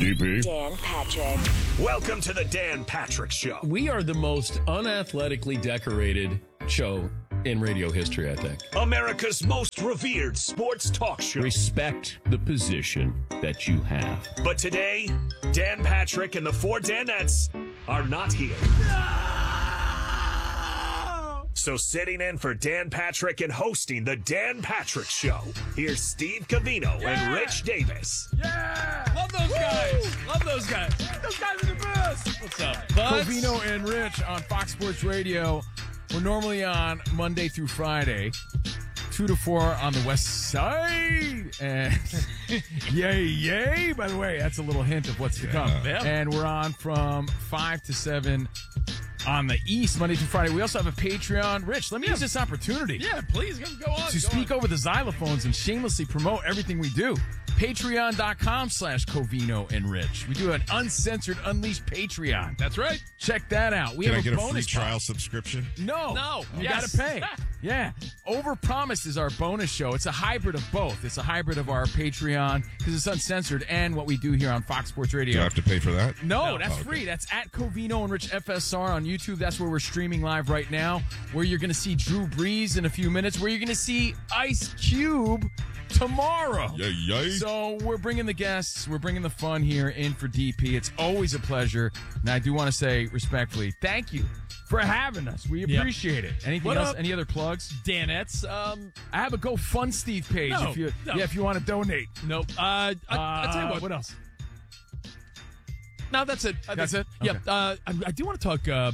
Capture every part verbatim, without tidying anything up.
D P. Dan Patrick. Welcome to the Dan Patrick Show. We are the most unathletically decorated show in radio history, I think. America's most revered sports talk show. Respect the position that you have. But today, Dan Patrick and the four Danettes are not here. So sitting in for Dan Patrick and hosting the Dan Patrick Show, here's Steve Covino yeah! and Rich Davis. Yeah! Love those Woo! guys. Love those guys. Those guys are the best. What's up, Buzz? Covino and Rich on Fox Sports Radio. We're normally on Monday through Friday, two to four on the west side. And yay, yay. By the way, that's a little hint of what's to come. Yeah. And we're on from five to seven on the East, Monday through Friday. We also have a Patreon. Rich, let me yeah. use this opportunity. Yeah, please, go on. To go speak on. over the xylophones and shamelessly promote everything we do. Patreon.com slash Covino and Rich. We do an uncensored, unleashed Patreon. That's right. Check that out. We Can have I get a a bonus free trial pod. subscription? No. No. You Yes. got to pay. Yeah. Overpromised is our bonus show. It's a hybrid of both. It's a hybrid of our Patreon because it's uncensored and what we do here on Fox Sports Radio. Do I have to pay for that? No, No. that's Oh, okay. free. That's at Covino and Rich F S R on YouTube. That's where we're streaming live right now, where you're going to see Drew Brees in a few minutes, where you're going to see Ice Cube tomorrow. Yay, yay. So we're bringing the guests, we're bringing the fun here in for D P. It's always a pleasure. And I do want to say respectfully, thank you for having us. We Yep. appreciate it. Anything What else? up? Any other plugs? Danettes. Um, I have a Go Fund Steve page No, if you no. yeah, if you want to donate. nope. Uh, I, I'll tell you Uh, what. What else? No, that's it. I That's think- it? Yeah. Okay. Uh, I, I do want to talk uh,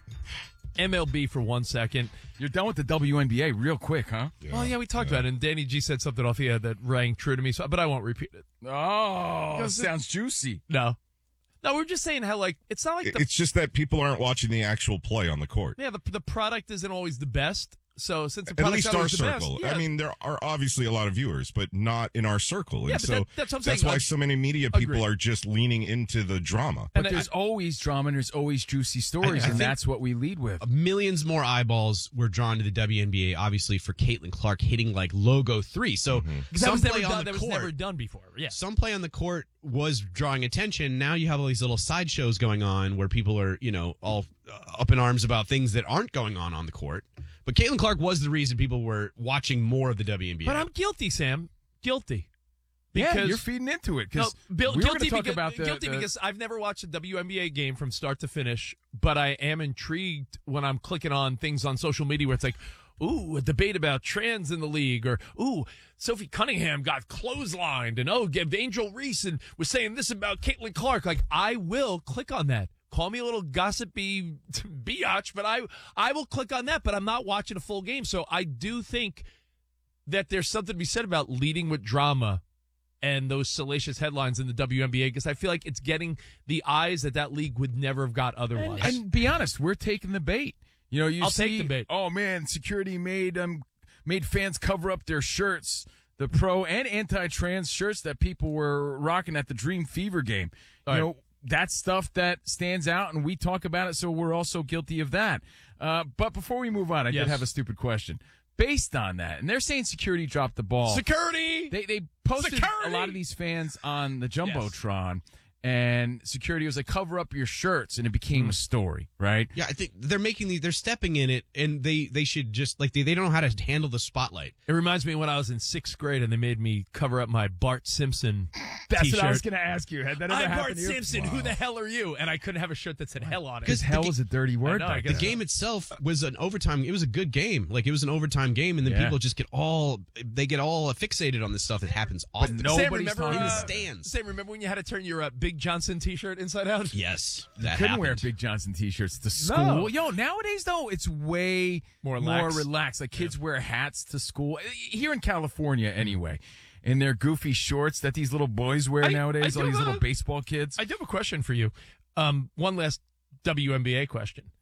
M L B for one second. You're done with the W N B A real quick, huh? Yeah. Well, yeah, we talked about it, and Danny G said something off the air that rang true to me, so, but I won't repeat it. Oh, Because it- sounds juicy. No. No, we are just saying how, like, it's not like the, It's just that people aren't watching the actual play on the court. yeah, the, the product isn't always the best. So since the At product's least not our always the circle. best, yeah. I mean, there are obviously a lot of viewers, but not in our circle. Yeah, and but so that- that's what I'm saying. why Like, so many media people agreed. are just leaning into the drama. But And there's I- always drama and there's always juicy stories, I- I and think- that's what we lead with. Millions more eyeballs were drawn to the W N B A, obviously, for Caitlin Clark hitting like logo three. So Because that some was never play on done. the That was court, never done before. Yeah. some play on the court was drawing attention. Now you have all these little sideshows going on where people are, you know, all uh, up in arms about things that aren't going on on the court. But Caitlin Clark was the reason people were watching more of the W N B A. But I'm guilty, Sam. Guilty. Yeah, Because you're feeding into it no, because Bill, we were going guilty, to talk because, about the, guilty the- because I've never watched a W N B A game from start to finish, but I am intrigued when I'm clicking on things on social media where it's like, ooh, a debate about trans in the league, or ooh, Sophie Cunningham got clotheslined, and oh, Angel Reese and was saying this about Caitlin Clark. Like, I will click on that. Call me a little gossipy biatch, but I I will click on that, but I'm not watching a full game. So I do think that there's something to be said about leading with drama and those salacious headlines in the W N B A, because I feel like it's getting the eyes that that league would never have got otherwise. And be honest, we're taking the bait. You know, you I'll see, take the bait. Oh man, security made um made fans cover up their shirts, the pro and anti-trans shirts that people were rocking at the Dream Fever game. All you right. know, that's stuff that stands out, and we talk about it, so we're also guilty of that. Uh, but before we move on, I Yes. did have a stupid question. Based on that, and they're saying security dropped the ball. Security! They they posted Security! a lot of these fans on the Jumbotron, and security was like, cover up your shirts, and it became a story, right? Yeah, I think they're making the, they're stepping in it, and they, they should just, like, they, they don't know how to handle the spotlight. It reminds me when I was in sixth grade and they made me cover up my Bart Simpson That's t-shirt. what I was going to ask you. Had that ever I'm happened Bart to you? Simpson. Who the hell are you? And I couldn't have a shirt that said hell on it. Because hell is a dirty word. know, I back guess The then. game itself was an overtime. It was a good game. Like, it was an overtime game, and then Yeah. people just get all, they get all fixated on this stuff that happens often. no- Sam, nobody's remember, talking in the uh, stands. Sam, remember when you had to turn your uh, Big Johnson t-shirt inside out? Yes, You that couldn't happened. wear Big Johnson t-shirts to school. No. Yo, nowadays though, it's way More more relaxed. relaxed. Like kids wear hats to school here in California, anyway. In their goofy shorts that these little boys wear I- nowadays, I all do these have little a- baseball kids. I do have a question for you. Um, one last W N B A question.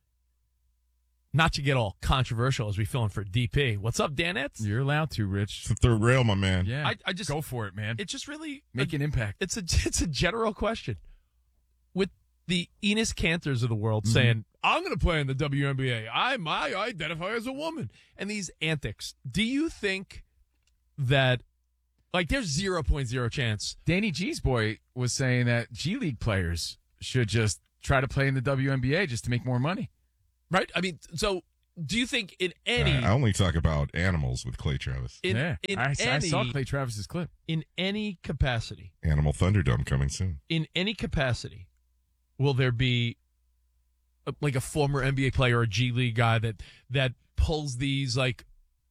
Not to get all controversial as we fill in for D P. What's up, Danettes? You're allowed to, Rich. It's the third rail, my man. Yeah, I- I just- go for it, man. It just really Make an impact. It's a it's a general question. With the Enos Cantors of the world Mm-hmm. saying, "I'm going to play in the W N B A. I I identify as a woman," and these antics. Do you think that Like, there's zero point zero chance. Danny G's boy was saying that G League players should just try to play in the W N B A just to make more money. Right? I mean, so do you think in any I only talk about animals with Clay Travis. in, yeah, in I, any I saw Clay Travis's clip. in any capacity, Animal Thunderdome coming soon. in any capacity, will there be a, like a former N B A player or a G League guy that that pulls these, like,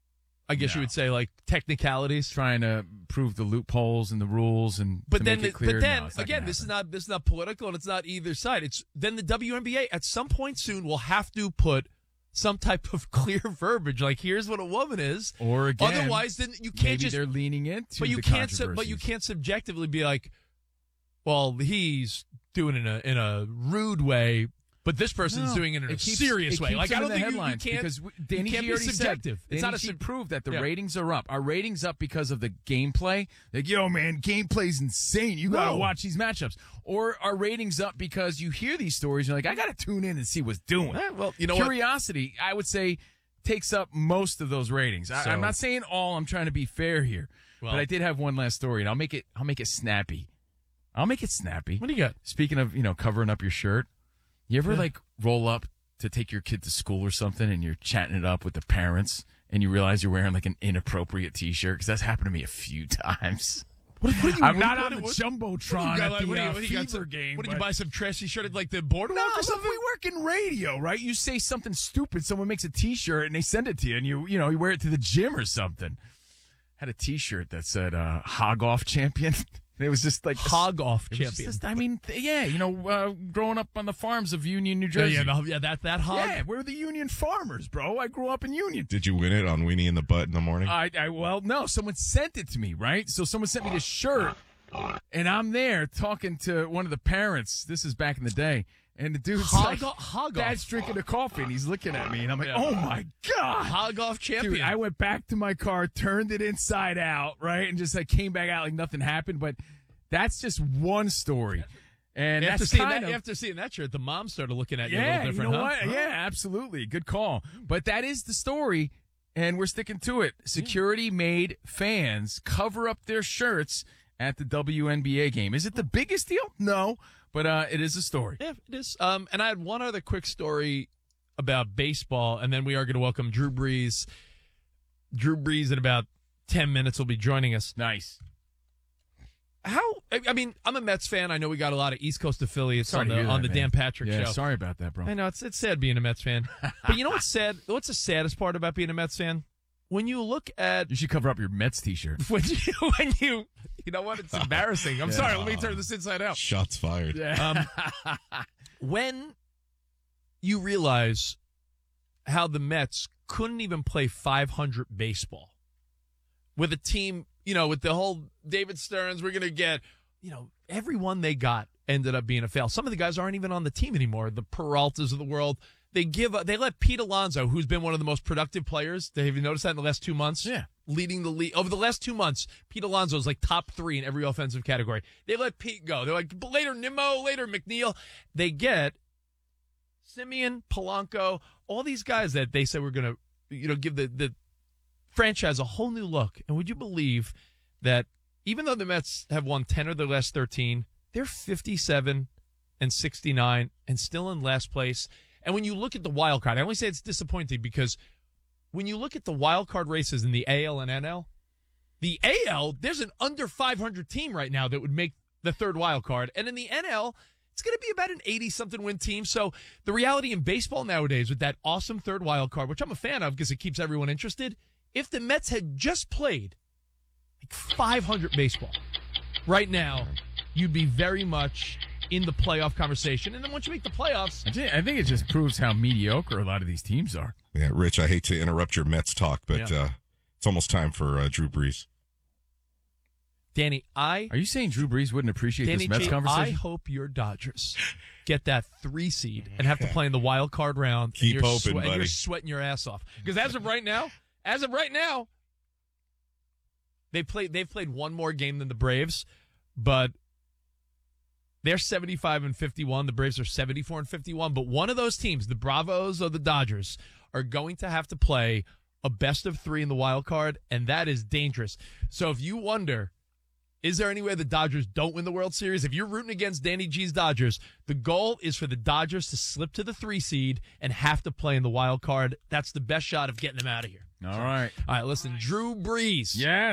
I guess No. you would say, like, technicalities? Trying to prove the loopholes and the rules, and But to then, make it clear. but then No, it's not again, gonna this is happen. not this is not political, and it's not either side. It's then the W N B A at some point soon will have to put some type of clear verbiage, like, here's what a woman is. Or again, Otherwise, then you can't maybe just. they're leaning into. But you the can't. Sub, but you controversies. can't subjectively be like, well, he's doing it in a in a rude way, but this person's No, doing it in a keeps- serious it way. keeps Like, them I in don't the think you, you headlines can't. because w- Danny you can't G be already subjective. Said, It's Danny not a G sub- proved that the Yeah. ratings are up. Our ratings up because of the gameplay. Like, yo, man, gameplay's insane. You gotta No. watch these matchups. Or our ratings up because you hear these stories and you're like, I gotta tune in and see what's doing. Eh, well, you know what? Curiosity, I would say, takes up most of those ratings. I, So- I'm not saying all. I'm trying to be fair here, Well- but I did have one last story, and I'll make it. I'll make it snappy. I'll make it snappy. What do you got? Speaking of, you know, covering up your shirt, you ever Yeah. like roll up to take your kid to school or something, and you're chatting it up with the parents, and you realize you're wearing like an inappropriate T-shirt? Because that's happened to me a few times. What, what do you, I'm not what- on the what- jumbotron what do you got, at like, the what do you- uh, what do you got, fever some- game. What did you but- buy, some trashy shirt at like the boardwalk No, or but something? we work in radio, right? You say something stupid, someone makes a T-shirt and they send it to you, and you you know you wear it to the gym or something. Had a T-shirt that said uh, "Hog Off Champion." It was just like Hog off it was champion. just- I mean, th- yeah, you know, uh, growing up on the farms of Union, New yeah, Jersey. yeah, the- yeah, that that hog. Yeah, we're the Union farmers, bro. I grew up in Union. Did you win it on Weenie in the Butt in the morning? I, I well, no, someone sent it to me, right? So someone sent me this shirt, and I'm there talking to one of the parents. This is back in the day, and the dude's Hog like, o- hog Dad's off. drinking a coffee, and he's looking at me, and I'm like, Yeah. oh my god, Hog off champion. dude! I went back to my car, turned it inside out, right, and just like came back out like nothing happened. But that's just one story, and after that's seeing kind that, of after seeing that shirt, the mom started looking at you a yeah, little you different, know huh? what? Huh? Yeah, absolutely. Good call. But that is the story, and we're sticking to it. Security made fans cover up their shirts at the W N B A game. Is it the biggest deal? No, but uh, it is a story. Yeah, it is. Um, and I had one other quick story about baseball, and then we are going to welcome Drew Brees. Drew Brees in about ten minutes will be joining us. Nice. How? I I mean, I'm a Mets fan. I know we got a lot of East Coast affiliates Sorry on to the hear on that, the man. Dan Patrick Yeah, show. sorry about that, bro. I know it's it's sad being a Mets fan, but you know what's sad? What's the saddest part about being a Mets fan? When you look at You should cover up your Mets T-shirt. when you when you you know what? It's embarrassing. I'm Yeah. sorry. Let me turn this inside out. Shots fired. Um, when you realize how the Mets couldn't even play five hundred baseball with a team, you know, with the whole David Stearns, we're going to get, you know, everyone they got ended up being a fail. Some of the guys aren't even on the team anymore. The Peraltas of the world. They give, they let Pete Alonso, who's been one of the most productive players. Have you noticed that in the last two months? Yeah. Leading the league over the last two months, Pete Alonso is like top three in every offensive category. They let Pete go. They're like later Nimmo, later McNeil. They get Simeon, Polanco, all these guys that they said were going to, you know, give the the franchise a whole new look. And would you believe that even though the Mets have won ten of their last thirteen, they're fifty-seven and sixty-nine and still in last place. And when you look at the wild card, I only say it's disappointing because when you look at the wild card races in the A L and N L, the A L, there's an under five hundred team right now that would make the third wild card. And in the N L, it's going to be about an eighty-something win team. So the reality in baseball nowadays with that awesome third wild card, which I'm a fan of because it keeps everyone interested, if the Mets had just played like five hundred baseball, right now, you'd be very much in the playoff conversation. And then once you make the playoffs, I thi- I think it just proves how mediocre a lot of these teams are. Yeah, Rich, I hate to interrupt your Mets talk, but Yeah. uh, it's almost time for uh, Drew Brees. Danny, I... Are you saying Drew Brees wouldn't appreciate Danny this Mets G, I conversation? hope your Dodgers get that three seed and have to play in the wild card round. Keep and you're hoping, swe- and buddy. you're sweating your ass off. Because as of right now, as of right now, they played. They've played one more game than the Braves, but they're seventy-five and fifty-one. The Braves are seventy-four and fifty-one. But one of those teams, the Bravos or the Dodgers, are going to have to play a best of three in the wild card, and that is dangerous. So if you wonder, is there any way the Dodgers don't win the World Series? If you're rooting against Danny G's Dodgers, the goal is for the Dodgers to slip to the three seed and have to play in the wild card. That's the best shot of getting them out of here. All right. All right, listen, Drew Brees. Yes.